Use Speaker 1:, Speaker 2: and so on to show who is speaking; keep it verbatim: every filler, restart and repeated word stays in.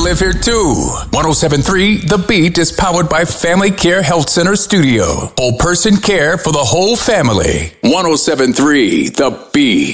Speaker 1: live here too. one oh seven point three The Beat is powered by Family Care Health Center Studio. Whole person care for the whole family. one oh seven point three The Beat.